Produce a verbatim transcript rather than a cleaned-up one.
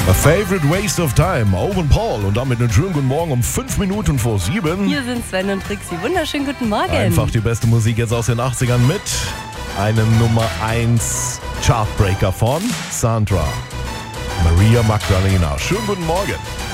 A Favorite Waste of Time, Owen Paul. Und damit einen schönen guten Morgen um fünf Minuten vor sieben. Hier sind Sven und Trixie. Wunderschönen guten Morgen. Einfach die beste Musik jetzt aus den achtzigern mit einem Nummer eins Chartbreaker von Sandra. Maria Magdalena. Schönen guten Morgen.